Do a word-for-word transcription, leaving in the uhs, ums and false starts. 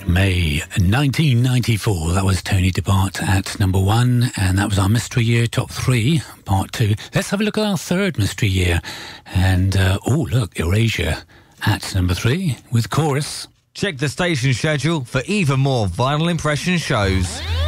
May nineteen ninety-four. That was Tony DeBart at number one, and that was our Mystery Year Top three, part two. Let's have a look at our third Mystery Year. And, uh, oh, look, Erasure at number three with Chorus. Check the station schedule for even more Vinyl Impression shows.